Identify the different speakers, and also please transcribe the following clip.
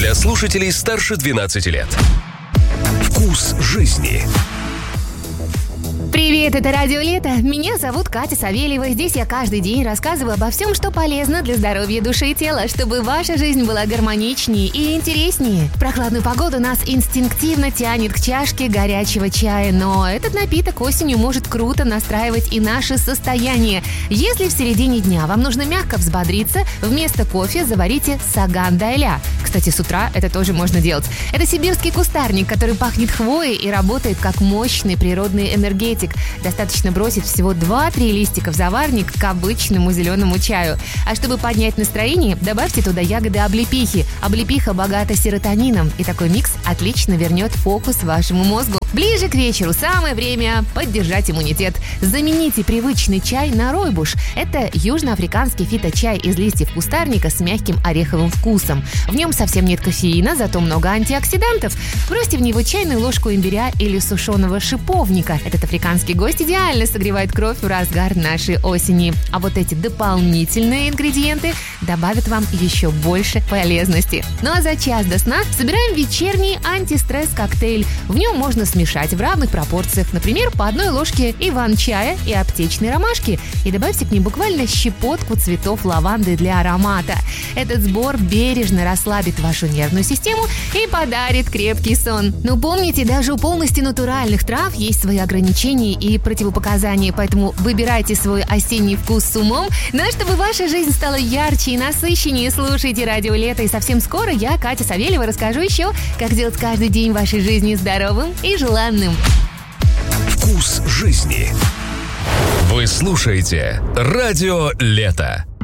Speaker 1: Для слушателей старше 12 лет. Вкус жизни.
Speaker 2: Привет, это Радио Лето. Меня зовут Катя Савельева. Здесь я каждый день рассказываю обо всем, что полезно для здоровья души и тела, чтобы ваша жизнь была гармоничнее и интереснее. В прохладную погоду нас инстинктивно тянет к чашке горячего чая, но этот напиток осенью может круто настраивать и наше состояние. Если в середине дня вам нужно мягко взбодриться, вместо кофе заварите саган дайля. Кстати, с утра это тоже можно делать. Это сибирский кустарник, который пахнет хвоей и работает как мощный природный энергетик. Достаточно бросить всего 2-3 листика в заварник к обычному зеленому чаю. А чтобы поднять настроение, добавьте туда ягоды облепихи. Облепиха богата серотонином, и такой микс отлично вернет фокус вашему мозгу. Ближе к вечеру самое время поддержать иммунитет. Замените привычный чай на ройбуш. Это южноафриканский фиточай из листьев кустарника с мягким ореховым вкусом. В нем совсем нет кофеина, зато много антиоксидантов. Бросьте в него чайную ложку имбиря или сушеного шиповника. Этот африканский гость идеально согревает кровь в разгар нашей осени. А вот эти дополнительные ингредиенты добавят вам еще больше полезности. Ну а за час до сна собираем вечерний антистресс-коктейль. В нем можно смешать в равных пропорциях, например, по одной ложке иван-чая и аптечной ромашки, и добавьте к ним буквально щепотку цветов лаванды для аромата. Этот сбор бережно расслабит вашу нервную систему и подарит крепкий сон. Но помните, даже у полностью натуральных трав есть свои ограничения и противопоказания, поэтому выбирайте свой осенний вкус с умом, но чтобы ваша жизнь стала ярче и насыщеннее, слушайте Радио Лето, и совсем скоро я, Катя Савельева, расскажу еще, как сделать каждый день вашей жизни здоровым и желанным.
Speaker 1: Вкус жизни. Вы слушаете Радио Лето.